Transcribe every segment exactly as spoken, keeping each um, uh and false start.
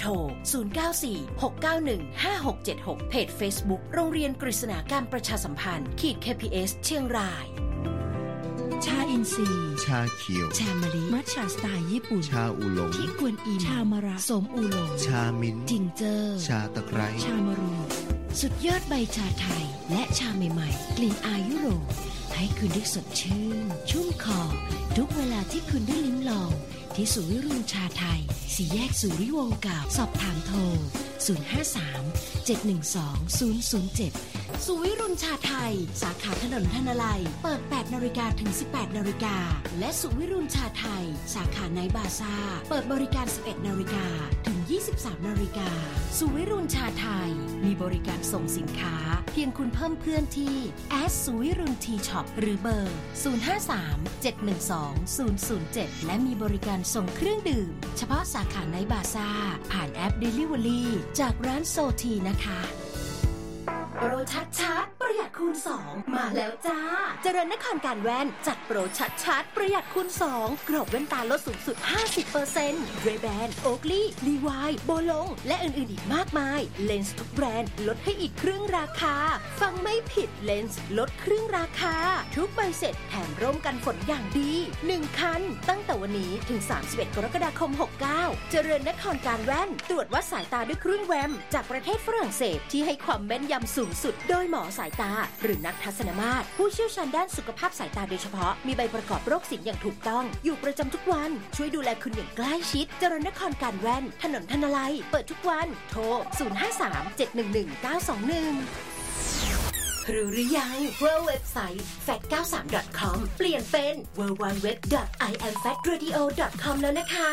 ร ศูนย์ เก้า สี่ หก เก้า หนึ่ง ห้า หก เจ็ด หก เพจ Facebook โรงเรียนกฤษณาการประชาสัมพันธ์ขีด เค พี เอส เชียงรายชาอินทรีย์ชาเขียวชามะลิมัทฉะสไตล์ญี่ปุ่นชาอูหลงที่กวนอิมชามะระสมอูหลงชามิ้นจิงเจอร์ชาตะไคร้ชามะรูสุดยอดใบชาไทยและชาใหม่ๆกลิ่นอายยุโรปให้คุณได้สดชื่นชุ่มคอทุกเวลาที่คุณได้ลิ้มลองที่สุวิรุณชาไทยสี่แยกสุริวงศ์เก่าสอบถามโทรศูนย์ ห้า สาม เจ็ด หนึ่ง สอง ศูนย์ ศูนย์ เจ็ดสุวิรุณชาไทยสาขาถนนธนลัยเปิด แปด นาฬิกาถึง สิบแปด นาฬิกาและสุวิรุณชาไทยสาขาไนท์บาซ่าเปิดบริการ สิบเอ็ด นาฬิกาถึง ยี่สิบสาม นาฬิกาสุวิรุณชาไทยมีบริการส่งสินค้าเพียงคุณเพิ่มเพื่อนที่แอดสุวิรุณทีช็อปหรือเบอร์ ศูนย์ ห้า สาม เจ็ด หนึ่ง สอง ศูนย์ ศูนย์ เจ็ด และมีบริการส่งเครื่องดื่มเฉพาะสาขาไนท์บาซ่าผ่านแอป Delivery จากร้านโซทีนะคะโปรชัดชัดประหยัดคูณสองมาแล้วจ้าเจริญนครการแว่นจัดโปรชัดชัดประหยัดคูณสองกรอบแว่นตาลดสูงสุด ห้าสิบเปอร์เซ็นต์ Ray-Ban Oakley Levi's โบลงและอื่นๆอีกมากมายเลนส์ทุกแบรนด์ลดให้อีกครึ่งราคาฟังไม่ผิดเลนส์ลดครึ่งราคาทุกใบเสร็จแถมร่มกันฝนอย่างดีหนึ่งคันตั้งแต่วันนี้ถึงสามสิบเอ็ดกรกฎาคมหกเก้าเจริญนครการแว่นตรวจวัดสายตาด้วยเครื่องแวมจากประเทศฝรั่งเศสที่ให้ความแม่นยำสูงสุดโดยหมอสายตาหรือนักทัศนมาตรผู้เชี่ยวชาญด้านสุขภาพสายตาโดยเฉพาะมีใบประกอบโรคศิลป์อย่างถูกต้องอยู่ประจำทุกวันช่วยดูแลคุณอย่างใกล้ชิดเจริญนครการแว่นถนนธนลัยเปิดทุกวันโทรศูนย์ ห้า สาม เจ็ด หนึ่ง หนึ่ง เก้า สอง หนึ่งรู้หรือยังว่าเว็บไซต์ แฟค เก้าสิบสาม ดอท คอม เปลี่ยนเป็น ดับเบิลยู ดับเบิลยู ดับเบิลยู ดอท ไอ แอม แฟค เรดิโอ ดอท คอม แล้วนะคะ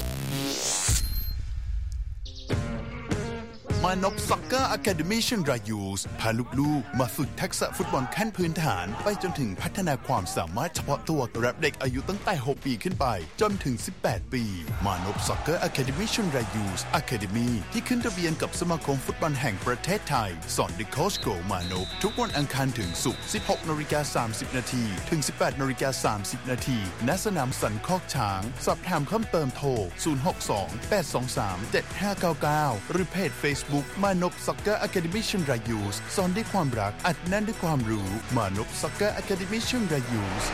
มานพซ็อกเกอร์อะคาเดมี่เชียงรายยูสพาลูกๆมาฝึกทักษะฟุตบอลขั้นพื้นฐานไปจนถึงพัฒนาความสามารถเฉพาะตัวรับเด็กอายุตั้งแต่หกปีขึ้นไปจนถึงสิบแปดปีมานพซ็อกเกอร์อะคาเดมี่เชียงรายยูสอะคาเดมี่ที่ขึ้นทะเบียนกับสมาคมฟุตบอลแห่งประเทศไทยสอนโดยโค้ชโกมานพทุกวันอังคารถึงศุกร์ สิบหกนาฬิกาสามสิบนาทีถึง สิบแปดนาฬิกาสามสิบนาทีณสนามสันคอกช้างสอบถามเพิ่มเติมโทรศูนย์ หก สอง แปด สอง สาม เจ็ด ห้า เก้า เก้าหรือเพจ Facebook มานพซ็อกเกอร์อะคาเดมี่เชียงรายยูสสอนด้วยความรักอัดแน่นด้วยความรู้มานพซ็อกเกอร์อะคาเดมี่เชียงรายยูส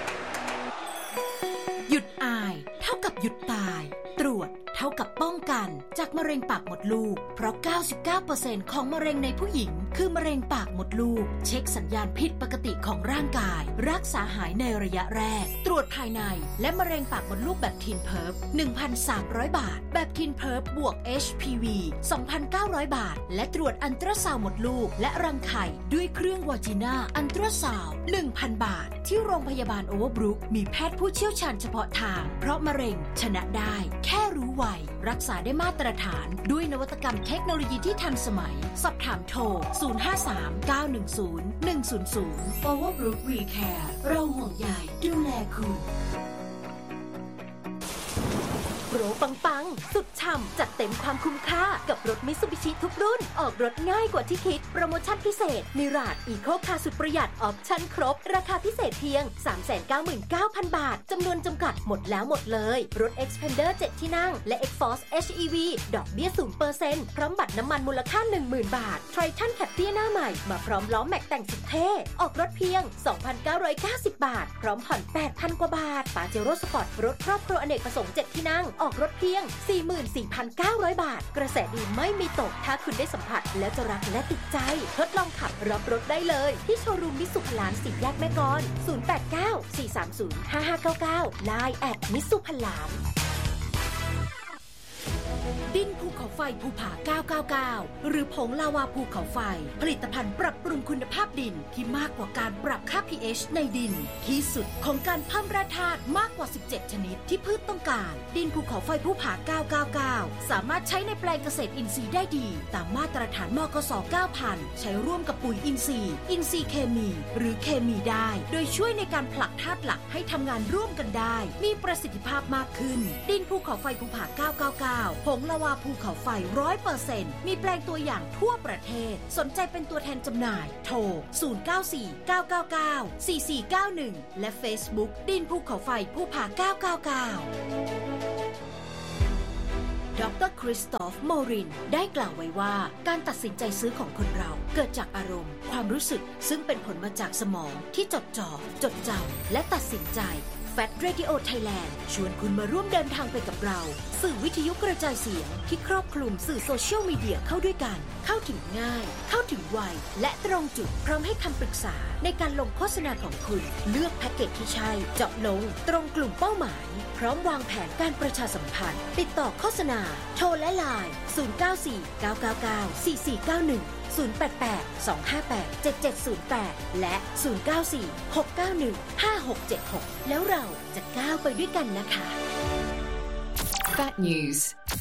หยุดอายเท่ากับหยุดตายตรวจเท่ากับป้องกันจากมะเร็งปากมดลูกเพราะ เก้าสิบเก้าเปอร์เซ็นต์ ของมะเร็งในผู้หญิงคือมะเร็งปากมดลูกเช็คสัญญาณผิดปกติของร่างกายรักษาหายในระยะแรกตรวจภายในและมะเร็งปากมดลูกแบบทีนเพิร์ฟ หนึ่งพันสามร้อย บาทแบบทีนเพิร์ฟบวก เอช พี วี สองพันเก้าร้อย บาทและตรวจอัลตราซาวด์มดลูกและรังไข่ด้วยเครื่องวาจิน่าอัลตราซาวด์ หนึ่งพัน บาทที่โรงพยาบาลโอเวอร์บรุกมีแพทย์ผู้เชี่ยวชาญเฉพาะทางเพราะมะเร็งชนะได้แค่รู้ไวรักษาได้มาตรฐานด้วยนวัตกรรมเทคโนโลยีที่ทันสมัยสอบถามโทรศูนย์ ห้า สาม เก้า หนึ่ง ศูนย์ หนึ่ง ศูนย์ ศูนย์ Overbrook We Care เราห่วงใยดูแลคุณโปรปังๆสุดฉ่ำจัดเต็มความคุ้มค่ากับรถมิตซูบิชิทุกรุ่นออกรถง่ายกว่าที่คิดโปรโมชั่นพิเศษมิราจอีโคคาร์สุดประหยัดออปชั่นครบราคาพิเศษเพียง สามแสนเก้าหมื่นเก้าพัน บาทจำนวนจำกัดหมดแล้วหมดเลยรถ Xpander เจ็ด ที่นั่งและ Xforce เอช อี วี ดอกเบี้ย ศูนย์เปอร์เซ็นต์ พร้อมบัตรน้ำมันมูลค่า หนึ่งหมื่น บาท Triton Captur หน้าใหม่มาพร้อมล้อแม็กแต่งสุดเท่ออกรถเพียง สองพันเก้าร้อยเก้าสิบ บาทพร้อมผ่อน แปดพัน กว่าบาทปาเจโร่สปอร์ตรถครอบครัวอเนกประสงค์เจ็ดที่นั่งออกรถเพียง สี่หมื่นสี่พันเก้าร้อย บาทกระแสดีไม่มีตกถ้าคุณได้สัมผัสและจะรักและติดใจทดลองขับรับรถได้เลยที่โชว์รูมมิตซูพลานสี่แยกแม่กลศูนย์ แปด เก้า สี่ สาม ศูนย์ ห้า ห้า เก้า เก้า ไลน์ แอท มิตซูพลานดินภูเขาไฟภูผาเก้าเก้าเก้าหรือผงลาวาภูเขาไฟผลิตภัณฑ์ปรับปรุงคุณภาพดินที่มากกว่าการปรับค่า พี เอช ในดินที่สุดของการเพิ่มแร่ธาตุมากกว่าสิบเจ็ดชนิดที่พืชต้องการดินภูเขาไฟภูผาเก้าเก้าเก้าสามารถใช้ในแปลงเกษตรอินทรีย์ได้ดีตามมาตรฐานมกส เก้าพัน ใช้ร่วมกับปุ๋ยอินทรีย์อินทรีย์เคมีหรือเคมีได้โดยช่วยในการผลักธาตุหลักให้ทำงานร่วมกันได้มีประสิทธิภาพมากขึ้นดินภูเขาไฟภูผาเก้าเก้าเก้าผงลาวาภูเขาไฟ ร้อยเปอร์เซ็นต์ มีแปลงตัวอย่างทั่วประเทศสนใจเป็นตัวแทนจำหน่ายโทรศูนย์ เก้า สี่ เก้า เก้า เก้า สี่ สี่ เก้า หนึ่งและ Facebook ดินภูเขาไฟภูผาเก้าเก้าเก้าดรคริสตอฟ โมรินได้กล่าวไว้ว่าการตัดสินใจซื้อของคนเราเกิดจากอารมณ์ความรู้สึกซึ่งเป็นผลมาจากสมองที่จดจ่อจดจำและตัดสินใจFat Radio Thailand ชวนคุณมาร่วมเดินทางไปกับเราสื่อวิทยุกระจายเสียงที่ครอบคลุมสื่อโซเชียลมีเดียเข้าด้วยกันเข้าถึงง่ายเข้าถึงไวและตรงจุดพร้อมให้คำปรึกษาในการลงโฆษณาของคุณเลือกแพ็กเกจที่ใช่เจาะลงตรงกลุ่มเป้าหมายพร้อมวางแผนการประชาสัมพันธ์ติดต่อโฆษณาโทรและไลน์ศูนย์ เก้า สี่ เก้า เก้า เก้า สี่ สี่ เก้า หนึ่งศูนย์ แปด แปด สอง ห้า แปด เจ็ด เจ็ด ศูนย์ แปดและศูนย์ เก้า สี่ หก เก้า หนึ่ง ห้า หก เจ็ด หกแล้วเราจะก้าวไปด้วยกันนะคะ Fat News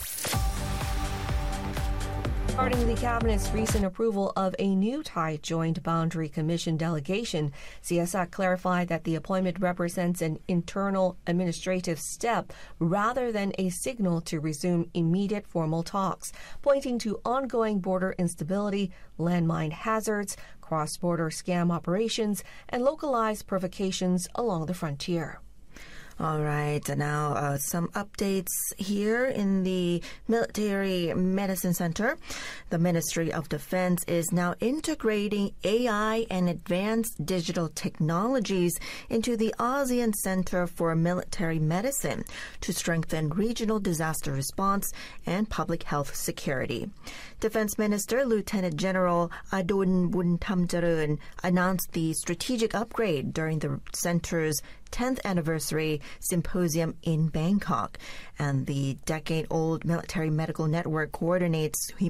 Regarding the Cabinet's recent approval of a new Thai Joint Boundary Commission delegation, Sihasak clarified that the appointment represents an internal administrative step rather than a signal to resume immediate formal talks, pointing to ongoing border instability, landmine hazards, cross-border scam operations, and localized provocations along the frontier. All right, now uh, some updates here in the Military Medicine Center. The Ministry of Defense is now integrating A I and advanced digital technologies into the ASEAN Center for Military Medicine to strengthen regional disaster response and public health security. Defense Minister Lieutenant General Adun Buntamjaroen announced the strategic upgrade during the center's tenth anniversary symposium in Bangkok. And the decade-old military medical network coordinates